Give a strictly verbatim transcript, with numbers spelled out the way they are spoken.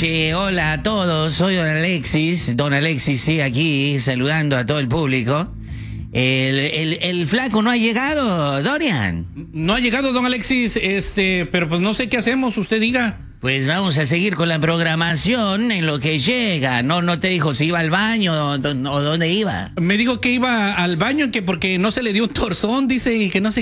noche, hola a todos, soy don Alexis, don Alexis, sí, aquí saludando a todo el público. El, el, el flaco no ha llegado, Dorian. No ha llegado, don Alexis, este, pero pues no sé qué hacemos, usted diga. Pues vamos a seguir con la programación en lo que llega. No, no te dijo si iba al baño o, o dónde iba. Me dijo que iba al baño, que porque no se le dio un torzón, dice, y que no sé